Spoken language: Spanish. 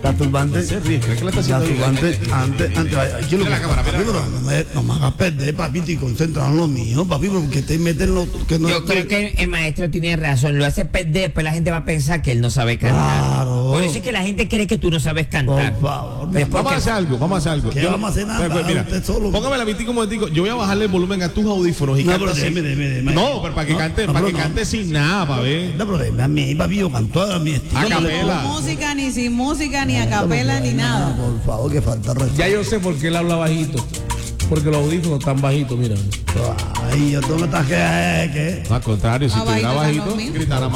La turbante. Se ríe, ¿crees que le está La haciendo bien? turbante, antes, yo lo Mira la cámara, mira la cámara. no me hagas perder, papito, y concéntrate en lo mío, papi, porque te meten lo que no. Yo creo que el maestro tiene razón, lo hace perder, pues la gente va a pensar que él no sabe cantar. Claro. Por eso es que la gente cree que tú no sabes cantar. Por favor. Es Vamos a porque- hacer algo, vamos a hacer algo. ¿Qué vamos a hacer nada? Mira, Usted solo. póngame la vitico un momentico. Yo voy a bajarle el volumen a tus audífonos y No, canta pero así. deme. No, pero para que cante, para que cante sin nada, pa' ver. No, pero deme a mí, papi, yo canto a mi estilo. A no le- capela. Música, ni sin música, ni a capela, ni nada. Por favor, que falta respeto. Ya yo sé por qué él habla bajito. Porque los audífonos están bajitos, mira. Ay, yo tengo esta que. Al contrario, si Ah, estuviera bajito, bajito, Carlos mío. gritara más.